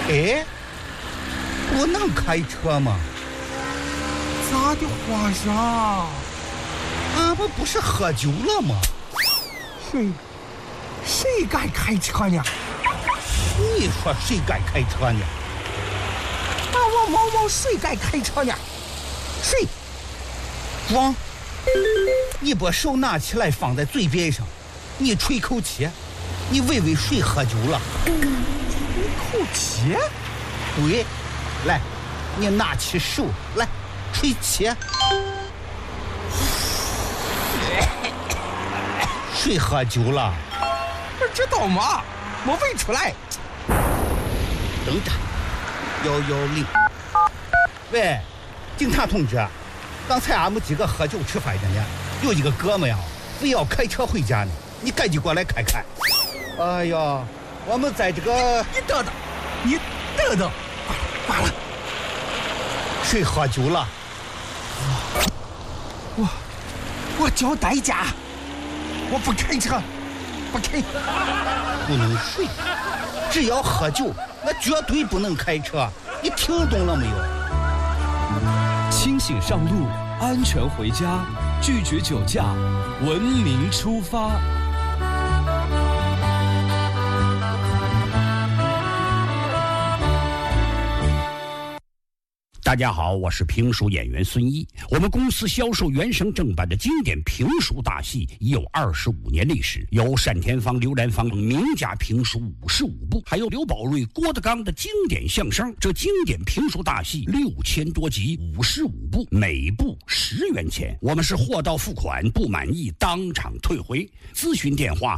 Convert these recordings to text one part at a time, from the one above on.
哎，不能开车吗？ 咋的话呀？ 俺们不是喝酒了吗？ 谁该开车呢？ 你说谁该开车呢？ 我毛毛谁该开车呢？谁？ 光，你把手拿起来放在嘴边上，你吹口气，你问问谁喝酒了？ 吹口气？ 对，来，你拿起手来吹气。谁喝酒了？ 不知道吗？没问出来。 等着，110。喂，警察同志，刚才俺们几个喝酒吃饭着呢，有一个哥们呀，非要开车回家呢，你赶紧过来看看。哎呀，我们在这个…… 你等等，罢了。 谁喝酒了？ 我交代价，我不开车，不开。 不能睡，只要喝酒，那绝对不能开车。你听懂了没有？ 清醒上路，安全回家，拒绝酒驾，文明出发。 大家好，我是评书演员孙一。我们公司销售原声正版的经典评书大戏已有25年历史，有单田芳、刘兰芳名家评书55部，还有刘宝瑞、郭德纲的经典相声。这经典评书大戏6000多集，55部，每部10元钱。我们是货到付款，不满意当场退回。咨询电话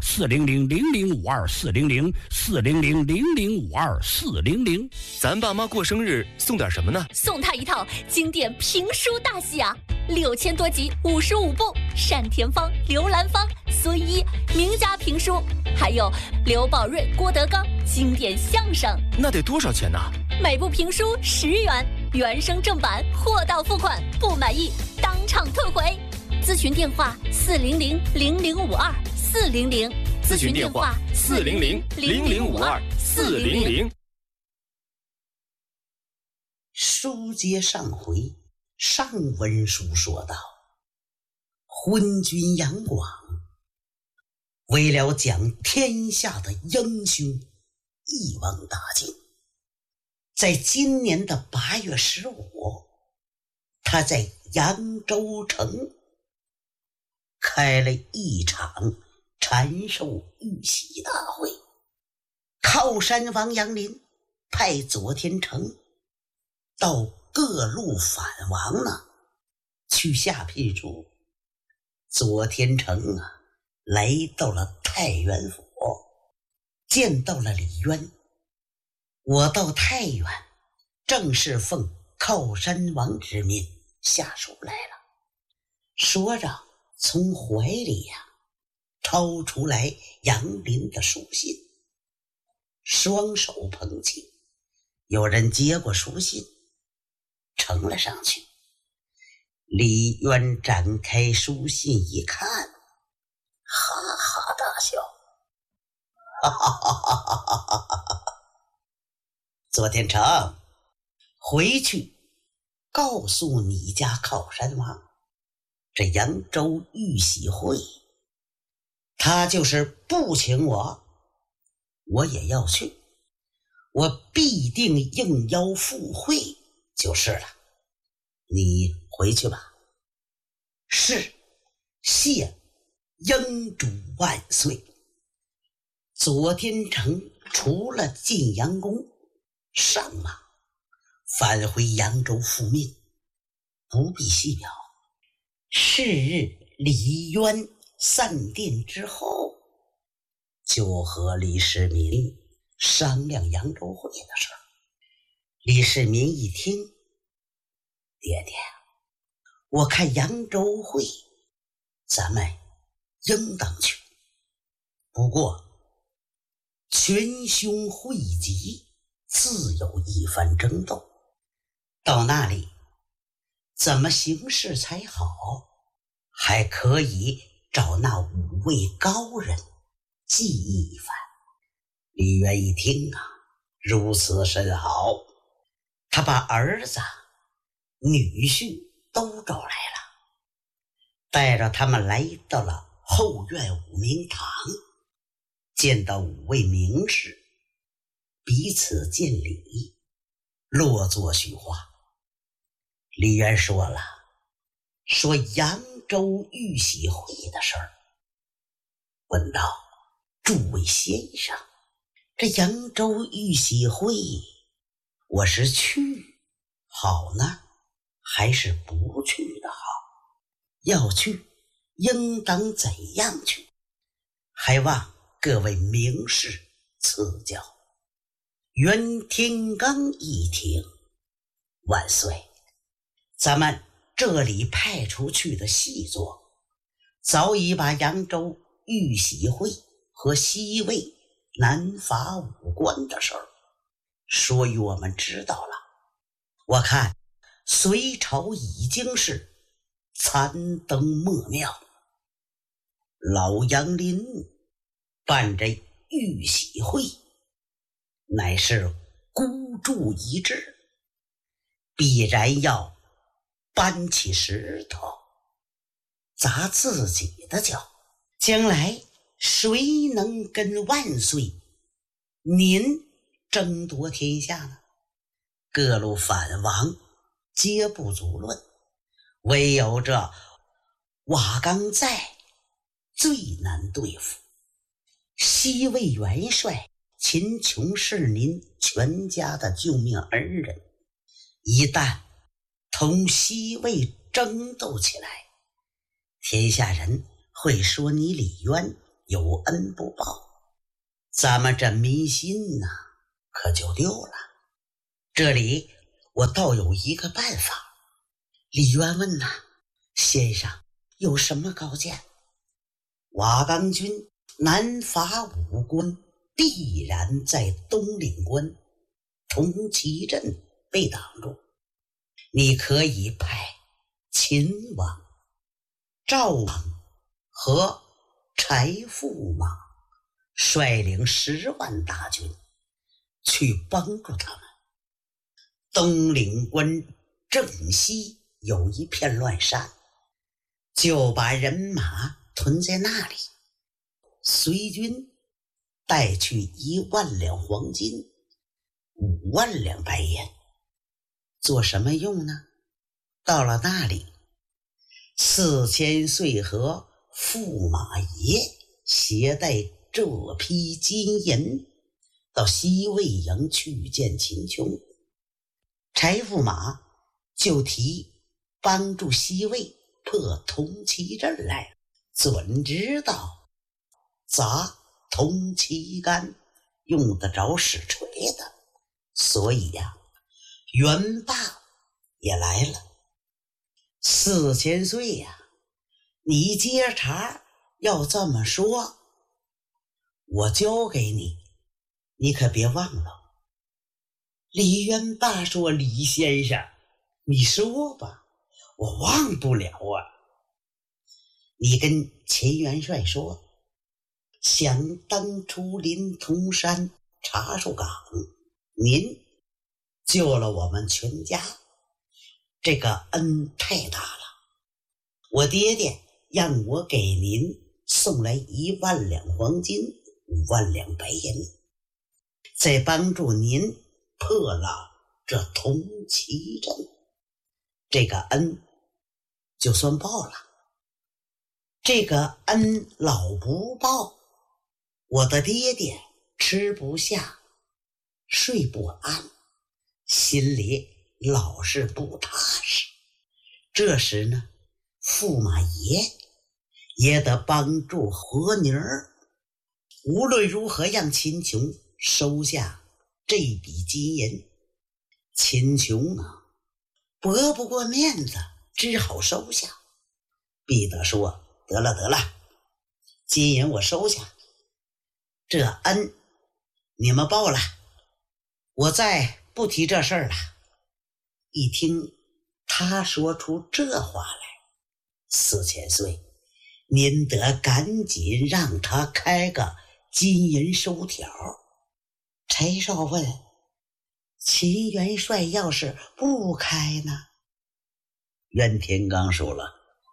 400-0052-400，400-0052-400。 咱爸妈过生日送点什么呢？ 送他一套经典评书大戏啊，6000多集，55部，单田芳、刘兰芳、孙一名家评书，还有刘宝瑞、郭德纲经典相声。 那得多少钱呢？ 每部评书10元，原声正版，货到付款，不满意当场退回。咨询电话400-0052-400， 咨询电话400-0052-400。 书接上回，上文书说道，昏君杨广为了将天下的英雄一网打尽，在今年的8月15，他在扬州城开了一场禅寿玉玺大会。靠山王杨林派左天成到各路反王呢去下聘书。左天成来到了太原府，见到了李渊。我到太原正是奉靠山王之命下书来了。说着从怀里掏出来杨林的书信，双手捧起。有人接过书信呈了上去。李渊展开书信一看，哈哈大笑，哈哈哈哈哈哈！左天成，回去告诉你家靠山王，这扬州玉玺会，他就是不请我，我也要去，我必定应邀赴会就是了。你回去吧。是，谢英主万岁。左天成除了晋阳宫上马，返回扬州复命，不必细表。是日李渊散殿之后，就和李世民商量扬州会的事。李世民一听，爹爹，我看扬州会咱们应当去，不过群雄汇集，自有一番争斗，到那里怎么行事才好，还可以找那5位高人记忆一番。李渊一听如此甚好。他把儿子、女婿都找来了，带着他们来到了后院武明堂，见到5位名士，彼此见礼，落座叙话。李渊说了，说扬州玉玺会的事儿，问道：诸位先生，这扬州玉玺会我是去好呢，还是不去的好？要去应当怎样去？还望各位名士赐教。袁天罡一听，万岁，咱们这里派出去的细作早已把扬州玉玺会和西魏南伐武关的事儿说与我们知道了。我看隋朝已经是残灯没庙，老杨林办这玉玺会乃是孤注一掷，必然要搬起石头砸自己的脚。将来谁能跟万岁您争夺天下呢？各路反王皆不足论，唯有这瓦岗寨最难对付。西魏元帅秦琼是您全家的救命恩人，一旦同西魏争斗起来，天下人会说你李渊有恩不报，咱们这民心呐，可就丢了。这里我倒有一个办法。李渊问呐，先生有什么高见？瓦岗军南伐武关，必然在东岭关同齐镇被挡住，你可以派秦王、赵王和柴驸马率领10万大军去帮助他们。东岭关正西有一片乱山，就把人马屯在那里，随军带去1万两黄金，5万两白银，做什么用呢？到了那里，4000岁和驸马爷携带这批金银到西魏营去见秦琼。柴驸马就提帮助西魏破同齐镇来，准知道砸同齐杆用得着使锤的，所以呀，袁霸也来了。4000岁呀，你接茬要这么说，我交给你，你可别忘了。李渊霸说：李先生，你说吧，我忘不了啊。你跟秦元帅说，想当初临潼山茶树岗，您救了我们全家，这个恩太大了。我爹爹让我给您送来1万两黄金，5万两白银，再帮助您破了这同齐镇，这个恩就算报了。这个恩老不报，我的爹爹吃不下睡不安，心里老是不踏实。这时呢，驸马爷也得帮助和妮儿，无论如何让秦琼收下这笔金银。秦琼呢，驳不过面子，只好收下。彼得说：得了得了，金银我收下，这恩你们报了，我再不提这事儿了。一听他说出这话来，4000岁，您得赶紧让他开个金银收条。柴少问： 秦元帅要是不开呢？袁天罡说了，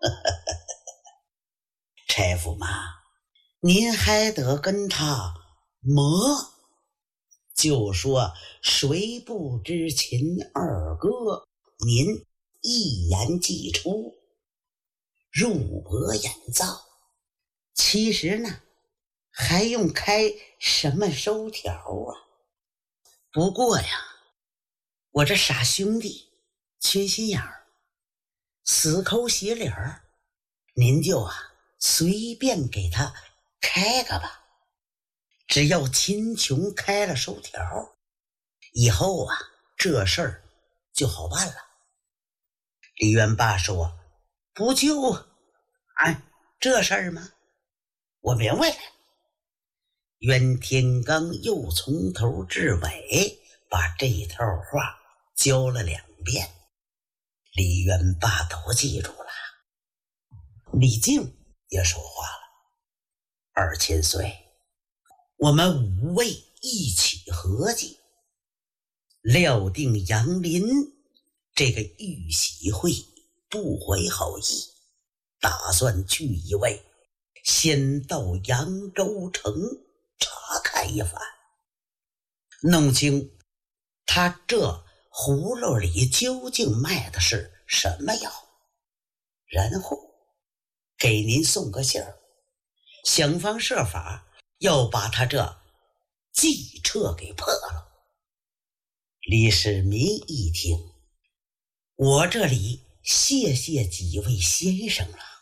差驸马，您还得跟他磨。就说谁不知秦二哥，您一言既出，入伯眼造。其实呢，还用开什么收条啊？不过呀，我这傻兄弟缺心眼儿，死抠斜脸儿，您就随便给他开个吧。只要秦琼开了收条，以后这事儿就好办了。李元霸说，不就这事儿吗？我明白了。袁天罡又从头至尾把这套话教了2遍，李元霸都记住了。李靖也说话了，二千岁，我们5位一起合计，料定杨林这个玉玺会不怀好意，打算去一位，先到扬州城查看一番，弄清他这葫芦里究竟卖的是什么药，然后给您送个信儿，想方设法要把他这计策给破了。李世民一听，我这里谢几位先生了。